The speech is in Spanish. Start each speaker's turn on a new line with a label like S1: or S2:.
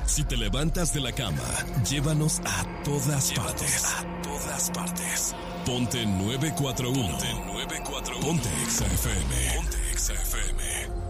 S1: Si te levantas de la cama, llévanos a todas partes. Ponte 941. Ponte Exa FM.